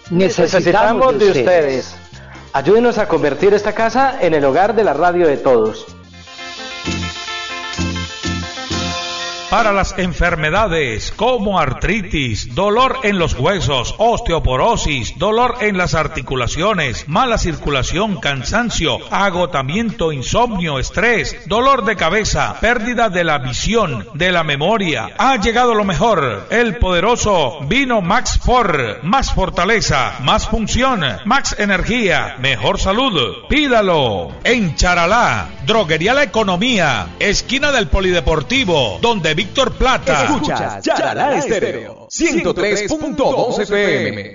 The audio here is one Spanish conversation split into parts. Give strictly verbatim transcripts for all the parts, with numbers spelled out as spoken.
Necesitamos de ustedes. Ayúdenos a convertir esta casa en el hogar de la radio de todos. Para las enfermedades como artritis, dolor en los huesos, osteoporosis, dolor en las articulaciones, mala circulación, cansancio, agotamiento, insomnio, estrés, dolor de cabeza, pérdida de la visión, de la memoria, ha llegado lo mejor, el poderoso Vino Max For, más fortaleza, más función, más energía, mejor salud. Pídalo en Charalá, Droguería La Economía, esquina del Polideportivo, donde Víctor Plata. Escuchas Charalá Estéreo ciento tres punto dos F M.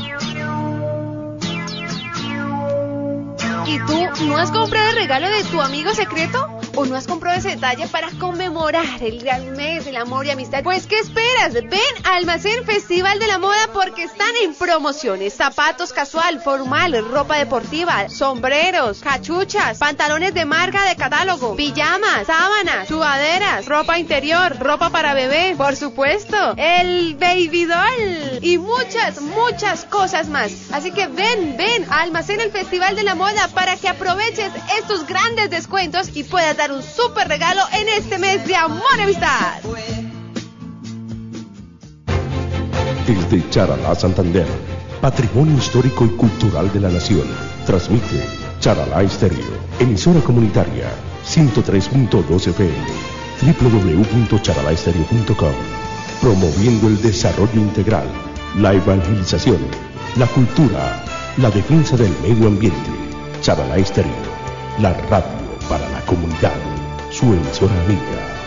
¿Y tú no has comprado el regalo de tu amigo secreto? ¿O no has comprado ese detalle para conmemorar el gran mes del amor y amistad? Pues, ¿qué esperas? Ven a Almacén Festival de la Moda porque están en promociones. Zapatos casual, formal, ropa deportiva, sombreros, cachuchas, pantalones de marca de catálogo, pijamas, sábanas, sudaderas, ropa interior, ropa para bebé, por supuesto, el baby doll y muchas, muchas cosas más. Así que ven, ven a Almacén el Festival de la Moda para que aproveches estos grandes descuentos y puedas dar un súper regalo en este mes de amor y amistad. Desde Charalá, Santander, Patrimonio Histórico y Cultural de la Nación, transmite Charalá Estéreo, emisora comunitaria ciento tres punto dos F M, doble u doble u doble u punto charalá estéreo punto com, promoviendo el desarrollo integral, la evangelización, la cultura, la defensa del medio ambiente. Charalá Estéreo, la radio para la comunidad, su emisora amiga.